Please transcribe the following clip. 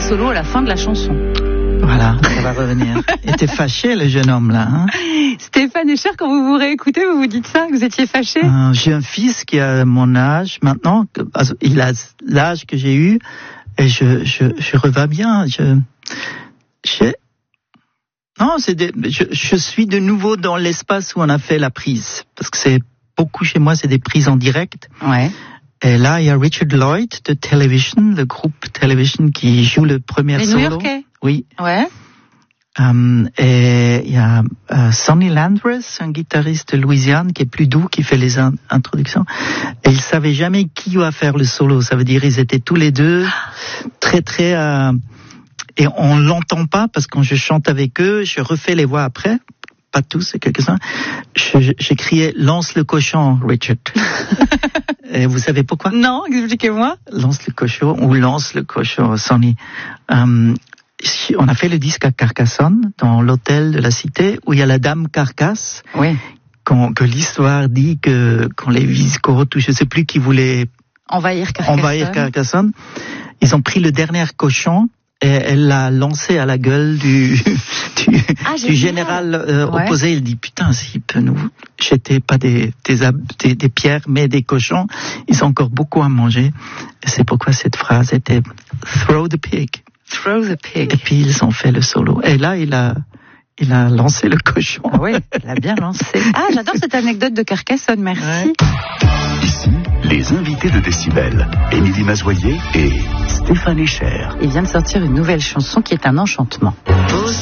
solo à la fin de la chanson. Voilà, ça va revenir. Il était fâché, le jeune homme, là. Hein. Stéphane Escher, quand vous vous réécoutez, vous vous dites ça, que vous étiez fâché? J'ai un fils qui a mon âge maintenant. Il a l'âge que j'ai eu et je revins bien. Non, je suis de nouveau dans l'espace où on a fait la prise. Parce que c'est beaucoup chez moi, c'est des prises en direct. Ouais. Et là, il y a Richard Lloyd de Television, le groupe Television qui joue le premier solo. Les New-Yorkais. Oui. Ouais. Et il y a Sonny Landreth, un guitariste de Louisiane qui est plus doux, qui fait les introductions. Et ils savaient jamais qui va faire le solo. Ça veut dire ils étaient tous les deux très et on l'entend pas parce que quand je chante avec eux, je refais les voix après. Pas tous, quelques-uns. J'ai crié « Lance le cochon, Richard ». Et vous savez pourquoi? Non, expliquez-moi. Lance le cochon ou Lance le cochon, Sonny. On a fait le disque à Carcassonne, dans l'hôtel de la cité, où il y a la dame Carcasse. Oui. Que l'histoire dit que quand les Visigoths, je ne sais plus qui voulaient envahir Carcassonne, ils ont pris le dernier cochon et elle l'a lancé à la gueule du général opposé. Il dit putain, s'il peut nous jeter pas des pierres mais des cochons, ils ont encore beaucoup à manger. Et c'est pourquoi cette phrase était throw the pig. Throw the pig. Et puis ils ont fait le solo. Et là il a lancé le cochon. Ah oui, il a bien lancé. Ah, j'adore cette anecdote de Carcassonne, merci. Ouais. Ici, les invités de Décibel, Émilie Mazoyer et Stéphane Escher. Il vient de sortir une nouvelle chanson qui est un enchantement.